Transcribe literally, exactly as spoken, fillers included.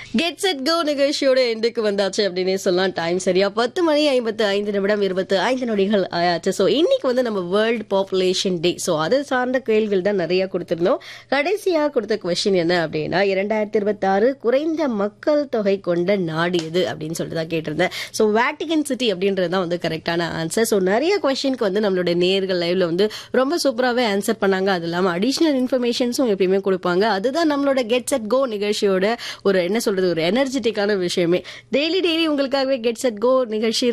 Get set go நிகழ்ச்சியோட எண்டுக்கு வந்தாச்சு அப்படின்னே சொல்லலாம். டைம் சரியா பத்து மணி ஐம்பத்து ஐந்து நிமிடம் இருபத்து ஐந்து நொடிகள் ஆயாச்சு. ஸோ இன்னைக்கு வந்து நம்ம வேர்ல்ட் பாப்புலேஷன் டே. ஸோ அது சார்ந்த கேள்விகள் தான் நிறைய கொடுத்திருந்தோம். கடைசியா கொடுத்த கொஸ்டின் என்ன அப்படின்னா, இரண்டாயிரத்தி இருபத்தி ஆறு குறைந்த மக்கள் தொகை கொண்ட நாடு எது அப்படின்னு சொல்லிட்டு தான் கேட்டிருந்தேன். ஸோ வேட்டிகன் சிட்டி அப்படின்றது தான் வந்து கரெக்டான ஆன்சர். ஸோ நிறைய கொஸ்டினுக்கு வந்து நம்மளோட நேர்கள் லைவ்ல வந்து ரொம்ப சூப்பராகவே ஆன்சர் பண்ணாங்க. அது இல்லாமல் அடிஷ்னல் இன்ஃபர்மேஷன்ஸும் எப்பயுமே கொடுப்பாங்க. அதுதான் நம்மளோட கெட் செட் கோ நிகழ்ச்சியோட ஒரு என்ன சொல்றது ஒரு எனர்ஜெட்டிக்கான விஷயமே. டெய்லி டெய்லி உங்களுக்காகவே கெட் செட் கோ நிகழ்ச்சி